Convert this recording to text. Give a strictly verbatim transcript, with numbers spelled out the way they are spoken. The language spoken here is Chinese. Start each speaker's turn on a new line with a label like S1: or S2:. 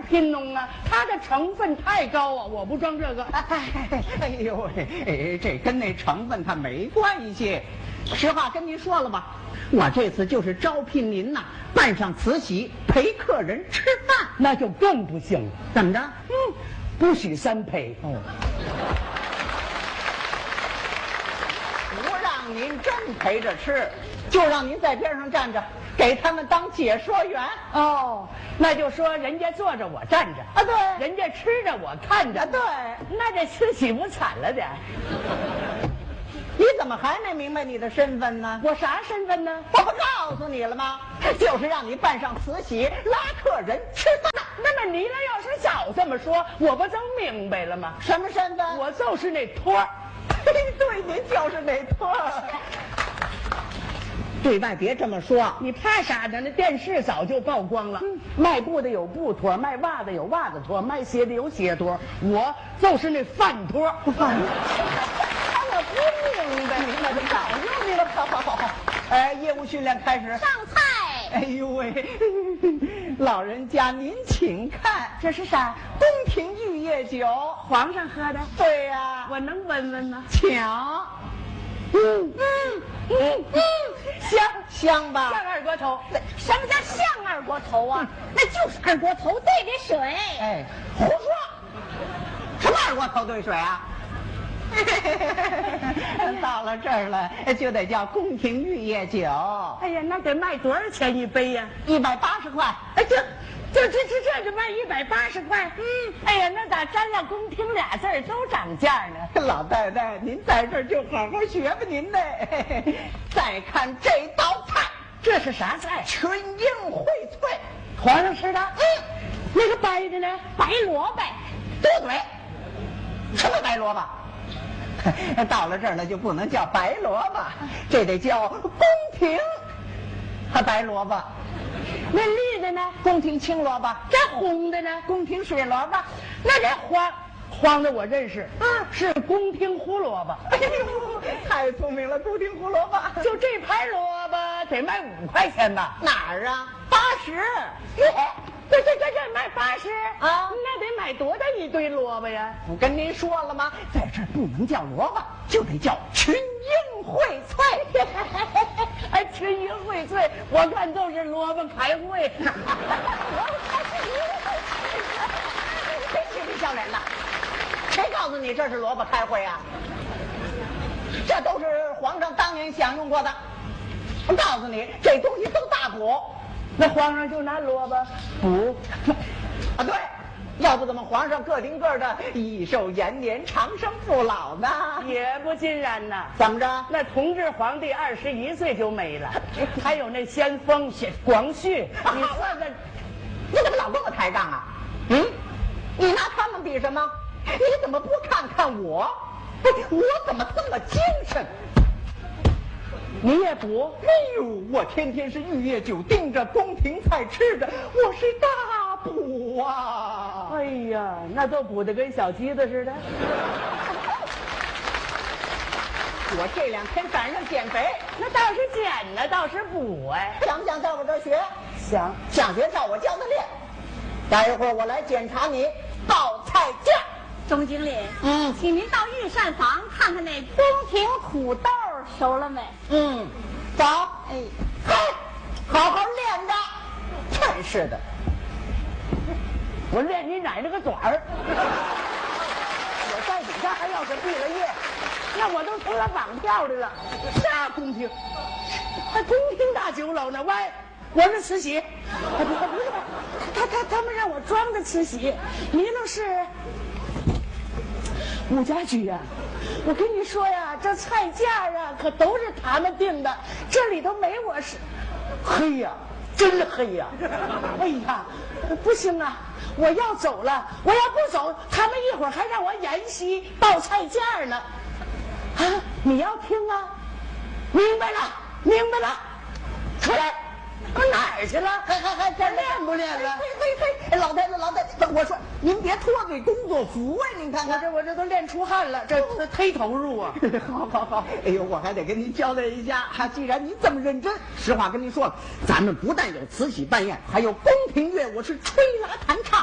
S1: 拼弄啊，它的成分太高啊，我不装这个。
S2: 哎，哎呦喂，这跟那成分它没关系。实话跟您说了吧，我这次就是招聘您呐，办上慈禧陪客人吃饭，
S1: 那就更不行了。
S2: 怎么着？
S1: 嗯，不许三陪。
S2: 哦，不让您真陪着吃，就让您在边上站着，给他们当解说员。
S1: 哦，那就说人家坐着我站着
S2: 啊，对，
S1: 人家吃着我看着，
S2: 啊，对，
S1: 那这慈禧不惨了点？
S2: 你怎么还没明白你的身份呢？
S1: 我啥身份呢？
S2: 我不告诉你了吗？就是让你办上慈禧拉客人吃饭。
S1: 那么你那要是早这么说，我不就明白了吗？
S2: 什么身份？
S1: 我就是那托儿。
S2: 对，您就是那托儿。对外别这么说，
S1: 你怕啥呢？那电视早就曝光了。嗯、卖布的有布托，卖袜子有袜子托，卖鞋的有鞋托，我就是那饭托。
S2: 饭托。我不明白，明白就早就明白。好好好好，哎，业务训练开始。
S3: 上菜。
S2: 哎呦喂，老人家您请看，
S1: 这是啥？
S2: 宫廷玉液酒，
S1: 皇上喝的。
S2: 对呀、啊，
S1: 我能闻闻吗？
S2: 抢。
S1: 嗯嗯嗯嗯，香
S2: 香吧？
S1: 像二锅头。
S3: 什么叫像二锅头啊？那就是二锅头兑的水。
S2: 哎，胡说！什么二锅头兑水啊？到了这儿了，就得叫宫廷玉液酒。
S1: 哎呀，那得卖多少钱一杯呀？
S2: 一百八十块。
S1: 哎，这这这这这就卖一百八十块。嗯，哎呀，那咋沾了宫廷俩字儿都涨价呢？
S2: 老太太，您在这儿就好好学吧您的。再看这道菜，
S1: 这是啥菜？
S2: 群英荟萃，
S1: 皇上吃的。
S3: 嗯，
S1: 那个白的呢？
S3: 白萝卜。
S2: 多嘴，什么白萝卜？到了这儿呢，就不能叫白萝卜，这得叫宫廷和白萝卜。
S1: 那绿的呢？
S2: 宫廷青萝卜。
S1: 这红的呢？
S2: 宫廷水萝卜。
S1: 那这黄黄的我认识，嗯，是宫廷胡萝卜。
S2: 哎呦，太聪明了，宫廷胡萝卜。
S1: 就这盘萝卜得卖五块钱吧？
S2: 哪儿啊？八十。
S1: 这这这这卖八十
S2: 啊？
S1: 那得买多大一堆萝卜呀？
S2: 我跟您说了吗？在这儿不能叫萝卜，就得叫群英荟萃。
S1: 哎，群英荟萃，我看都是萝卜开会。
S2: 别嬉皮笑脸的，谁告诉你这是萝卜开会啊？这都是皇上当年享用过的。我告诉你，这东西都大补。
S1: 那皇上就拿萝卜补
S2: 啊？对，要不怎么皇上个顶个的益寿延年、长生不老呢？
S1: 也不尽然呐。
S2: 怎么着？
S1: 那同治皇帝二十一岁就没了，还有那先锋广旭，你算算，
S2: 你怎么老跟我抬杠啊？嗯，你拿他们比什么？你怎么不看看我？我怎么这么精神？
S1: 你也补？
S2: 哎呦，我天天是玉液酒盯着，宫廷菜吃着，我是大补啊！
S1: 哎呀，那都补得跟小鸡子似的。
S2: 我这两天赶上减肥，
S1: 那倒是减呢，倒是补哎。
S2: 想不想在我这儿学？
S1: 想，
S2: 想学照我教的练。待一会儿我来检查你报菜价。
S3: 钟经理，
S2: 嗯，
S3: 请您到御膳房看看那宫廷土豆熟了没？
S2: 嗯，走。
S3: 哎，
S2: 嘿，好好练着。真是的，
S1: 我练你奶奶个短儿！我在底下还要是毕了业，那我都成了绑票的了。啥宫廷？还宫廷大酒楼呢？喂，我是慈禧。哎，不不是，他他他们让我装的慈禧，你那是。武家驹呀、啊，我跟你说呀，这菜价啊可都是他们定的，这里头没我是。黑呀，真黑呀！哎呀，不行啊，我要走了，我要不走，他们一会儿还让我沿袭报菜价呢。啊，你要听啊？明白了，明白了，出来。我哪儿去了？
S2: 还还还这练不练了？嘿嘿嘿，老太太，老太太，我说您别脱这工作服啊！您看看，
S1: 我这我这都练出汗了，这这忒投入啊！
S2: 好好好，哎呦，我还得跟您交代一下，哈，既然您这么认真，实话跟您说了，咱们不但有慈禧办宴，还有宫廷乐舞是吹拉弹唱，